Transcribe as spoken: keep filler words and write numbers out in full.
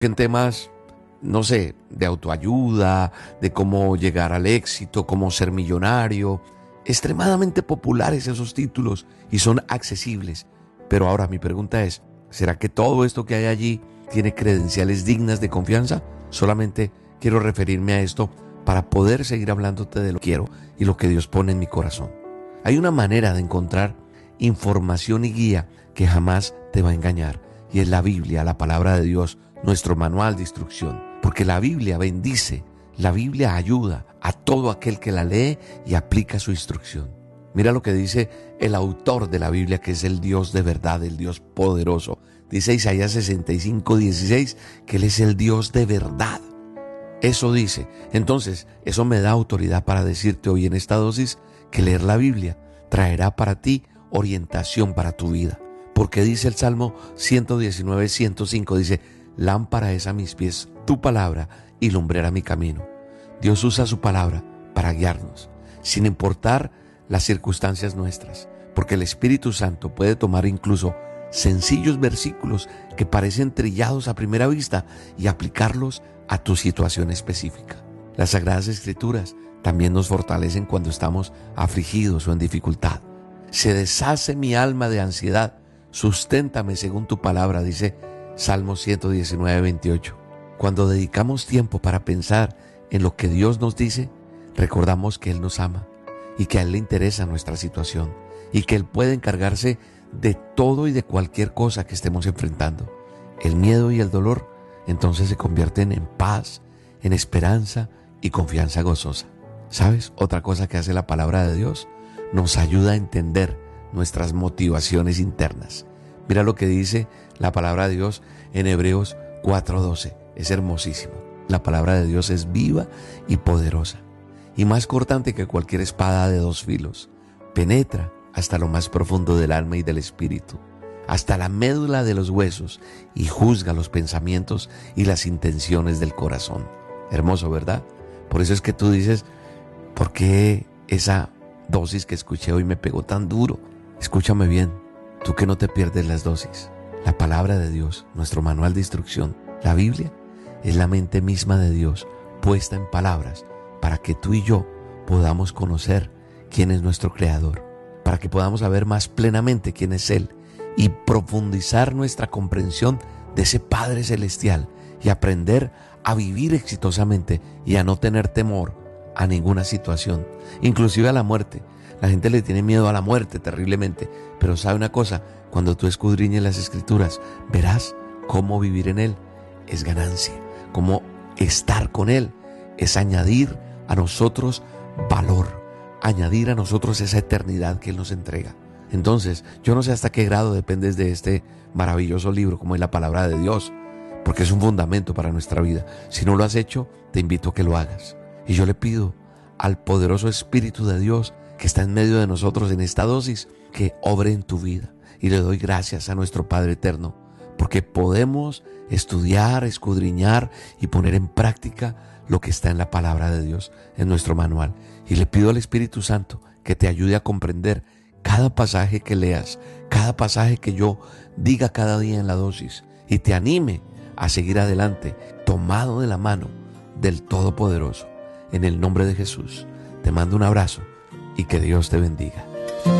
En temas, no sé, de autoayuda, de cómo llegar al éxito, cómo ser millonario. Extremadamente populares esos títulos y son accesibles. Pero ahora mi pregunta es, ¿será que todo esto que hay allí tiene credenciales dignas de confianza? Solamente quiero referirme a esto para poder seguir hablándote de lo que quiero y lo que Dios pone en mi corazón. Hay una manera de encontrar información y guía que jamás te va a engañar, y es la Biblia, la palabra de Dios, nuestro manual de instrucción. Porque la Biblia bendice, la Biblia ayuda a todo aquel que la lee y aplica su instrucción. Mira lo que dice el autor de la Biblia, que es el Dios de verdad, el Dios poderoso. Dice Isaías sesenta y cinco, dieciséis, que Él es el Dios de verdad. Eso dice. Entonces, eso me da autoridad para decirte hoy en esta dosis que leer la Biblia traerá para ti orientación para tu vida. Porque dice el Salmo ciento diecinueve, ciento cinco, dice, lámpara es a mis pies tu palabra y lumbrera mi camino. Dios usa su palabra para guiarnos, sin importar las circunstancias nuestras, porque el Espíritu Santo puede tomar incluso sencillos versículos que parecen trillados a primera vista y aplicarlos a tu situación específica. Las Sagradas Escrituras también nos fortalecen cuando estamos afligidos o en dificultad. Se deshace mi alma de ansiedad, susténtame según tu palabra, dice Salmo ciento diecinueve, veintiocho. Cuando dedicamos tiempo para pensar en lo que Dios nos dice, recordamos que Él nos ama y que a Él le interesa nuestra situación y que Él puede encargarse de todo y de cualquier cosa que estemos enfrentando. El miedo y el dolor entonces se convierten en paz, en esperanza y confianza gozosa. ¿Sabes? Otra cosa que hace la palabra de Dios, nos ayuda a entender nuestras motivaciones internas. Mira lo que dice la palabra de Dios en Hebreos cuatro doce. Es hermosísimo. La palabra de Dios es viva y poderosa, y más cortante que cualquier espada de dos filos. Penetra hasta lo más profundo del alma y del espíritu, hasta la médula de los huesos, y juzga los pensamientos y las intenciones del corazón. Hermoso, ¿verdad? Por eso es que tú dices, ¿por qué esa dosis que escuché hoy me pegó tan duro? Escúchame bien, tú que no te pierdes las dosis. La palabra de Dios, nuestro manual de instrucción, la Biblia, es la mente misma de Dios puesta en palabras para que tú y yo podamos conocer quién es nuestro Creador, para que podamos saber más plenamente quién es Él y profundizar nuestra comprensión de ese Padre Celestial y aprender a vivir exitosamente y a no tener temor a ninguna situación, inclusive a la muerte. La gente le tiene miedo a la muerte terriblemente, pero sabe una cosa, cuando tú escudriñes las Escrituras, verás cómo vivir en Él es ganancia, cómo estar con Él es añadir a nosotros valor, añadir a nosotros esa eternidad que Él nos entrega. Entonces, yo no sé hasta qué grado dependes de este maravilloso libro como es la palabra de Dios, porque es un fundamento para nuestra vida. Si no lo has hecho, te invito a que lo hagas. Y yo le pido al poderoso Espíritu de Dios que está en medio de nosotros en esta dosis, que obre en tu vida. Y le doy gracias a nuestro Padre Eterno, porque podemos estudiar, escudriñar y poner en práctica lo que está en la palabra de Dios, en nuestro manual. Y le pido al Espíritu Santo que te ayude a comprender cada pasaje que leas, cada pasaje que yo diga cada día en la dosis, y te anime a seguir adelante, tomado de la mano del Todopoderoso. En el nombre de Jesús, te mando un abrazo y que Dios te bendiga.